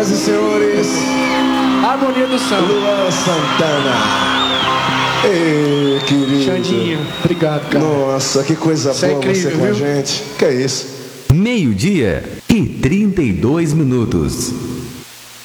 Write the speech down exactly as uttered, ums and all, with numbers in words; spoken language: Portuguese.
Senhoras e senhores, Harmonia do Samba. Luan Santana. Ei, querido. Xandinho, obrigado, cara. Nossa, que coisa Isso é boa incrível, você com a viu? gente. Que é isso? Meio-dia e trinta e dois minutos.